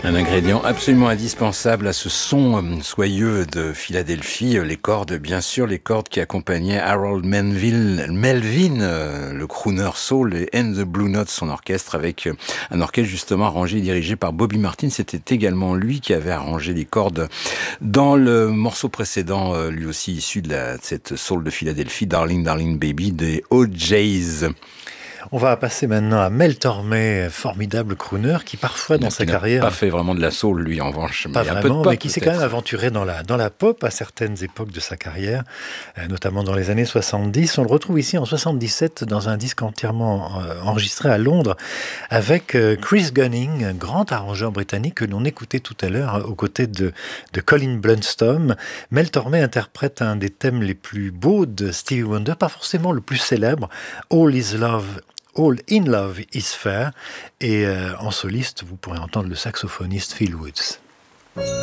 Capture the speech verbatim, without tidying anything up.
Un ingrédient absolument indispensable à ce son euh, soyeux de Philadelphie, euh, les cordes, bien sûr, les cordes qui accompagnaient Harold Melvin, Melvin euh, le crooner soul, et And the Blue Notes, son orchestre, avec euh, un orchestre justement arrangé et dirigé par Bobby Martin. C'était également lui qui avait arrangé les cordes dans le morceau précédent, euh, lui aussi issu de, la, de cette soul de Philadelphie, Darling, Darling Baby, des O Jays. On va passer maintenant à Mel Tormé, formidable crooner qui parfois dans Non, sa qui carrière... n'a pas fait vraiment de la soul, lui, en revanche. Pas mais vraiment, un peu de pop, mais qui s'est quand même aventuré dans la, dans la pop à certaines époques de sa carrière, euh, notamment dans les années soixante-dix. On le retrouve ici en soixante-dix-sept dans un disque entièrement euh, enregistré à Londres avec euh, Chris Gunning, un grand arrangeur britannique que l'on écoutait tout à l'heure, hein, aux côtés de, de Colin Blunstone. Mel Tormé interprète un des thèmes les plus beaux de Stevie Wonder, pas forcément le plus célèbre, All Is Love. All in Love is Fair, et euh, en soliste, vous pourrez entendre le saxophoniste Phil Woods.